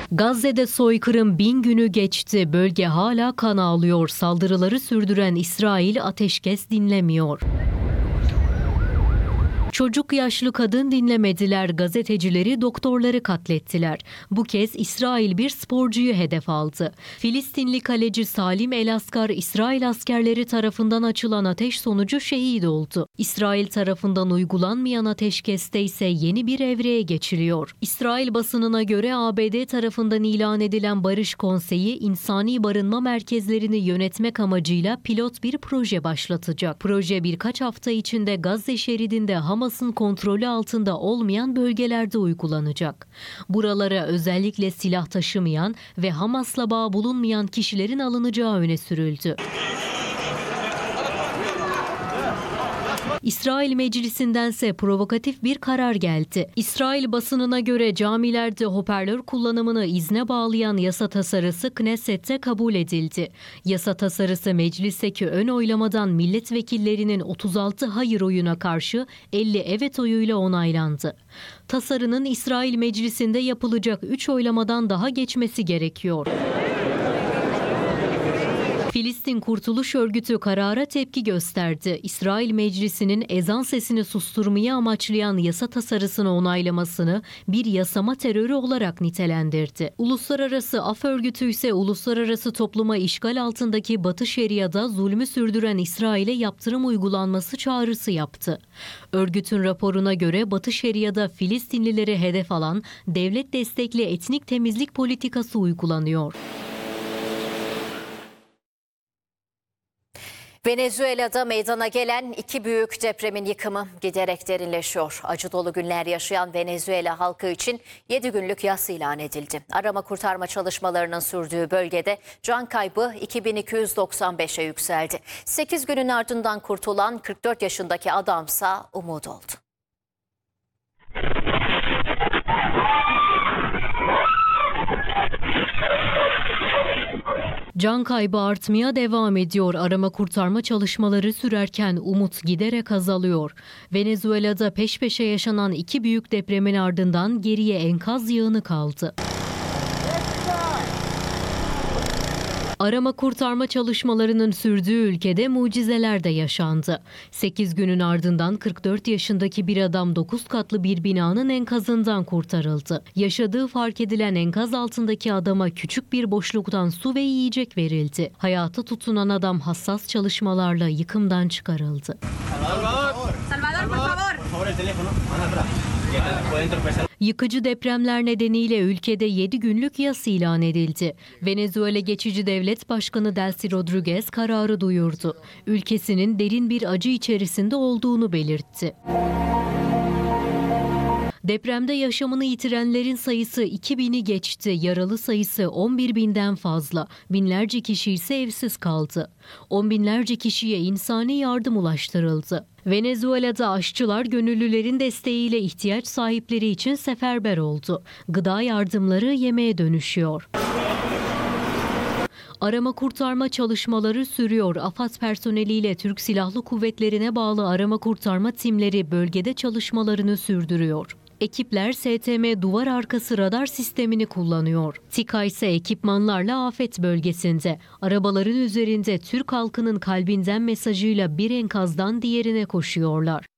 Gazze'de soykırım 1000 günü geçti. Bölge hala kan ağlıyor. Saldırıları sürdüren İsrail ateşkes dinlemiyor. Çocuk, yaşlı, kadın dinlemediler. Gazetecileri, doktorları katlettiler. Bu kez İsrail bir sporcuyu hedef aldı. Filistinli kaleci Salim El-Askar, İsrail askerleri tarafından açılan ateş sonucu şehit oldu. İsrail tarafından uygulanmayan ateşkeste ise yeni bir evreye geçiliyor. İsrail basınına göre ABD tarafından ilan edilen Barış Konseyi, insani barınma merkezlerini yönetmek amacıyla pilot bir proje başlatacak. Proje birkaç hafta içinde Gazze şeridinde Hamas'ın kontrolü altında olmayan bölgelerde uygulanacak. Buralara özellikle silah taşımayan ve Hamas'la bağ bulunmayan kişilerin alınacağı öne sürüldü. İsrail Meclisi'ndense provokatif bir karar geldi. İsrail basınına göre camilerde hoparlör kullanımını izne bağlayan yasa tasarısı Knesset'te kabul edildi. Yasa tasarısı meclisteki ön oylamadan milletvekillerinin 36 hayır oyuna karşı 50 evet oyuyla onaylandı. Tasarının İsrail Meclisi'nde yapılacak 3 oylamadan daha geçmesi gerekiyor. Filistin Kurtuluş Örgütü karara tepki gösterdi. İsrail Meclisi'nin ezan sesini susturmayı amaçlayan yasa tasarısını onaylamasını bir yasama terörü olarak nitelendirdi. Uluslararası Af Örgütü ise uluslararası topluma işgal altındaki Batı Şeria'da zulmü sürdüren İsrail'e yaptırım uygulanması çağrısı yaptı. Örgütün raporuna göre Batı Şeria'da Filistinlileri hedef alan devlet destekli etnik temizlik politikası uygulanıyor. Venezuela'da meydana gelen 2 büyük depremin yıkımı giderek derinleşiyor. Acı dolu günler yaşayan Venezuela halkı için 7 günlük yas ilan edildi. Arama kurtarma çalışmalarının sürdüğü bölgede can kaybı 2295'e yükseldi. 8 günün ardından kurtulan 44 yaşındaki adamsa umut oldu. Can kaybı artmaya devam ediyor. Arama kurtarma çalışmaları sürerken umut giderek azalıyor. Venezuela'da peş peşe yaşanan 2 büyük depremin ardından geriye enkaz yığını kaldı. Arama kurtarma çalışmalarının sürdüğü ülkede mucizeler de yaşandı. 8 günün ardından 44 yaşındaki bir adam 9 katlı bir binanın enkazından kurtarıldı. Yaşadığı fark edilen enkaz altındaki adama küçük bir boşluktan su ve yiyecek verildi. Hayata tutunan adam hassas çalışmalarla yıkımdan çıkarıldı. Yıkıcı depremler nedeniyle ülkede 7 günlük yas ilan edildi. Venezuela Geçici Devlet Başkanı Delcy Rodriguez kararı duyurdu. Ülkesinin derin bir acı içerisinde olduğunu belirtti. Depremde yaşamını yitirenlerin sayısı 2000'i geçti. Yaralı sayısı 11.000'den fazla. Binlerce kişi ise evsiz kaldı. 10 binlerce kişiye insani yardım ulaştırıldı. Venezuela'da aşçılar gönüllülerin desteğiyle ihtiyaç sahipleri için seferber oldu. Gıda yardımları yemeğe dönüşüyor. Arama kurtarma çalışmaları sürüyor. AFAD personeliyle Türk Silahlı Kuvvetleri'ne bağlı arama kurtarma timleri bölgede çalışmalarını sürdürüyor. Ekipler STM duvar arkası radar sistemini kullanıyor. TİKA ise ekipmanlarla afet bölgesinde. Arabaların üzerinde Türk halkının kalbinden mesajıyla bir enkazdan diğerine koşuyorlar.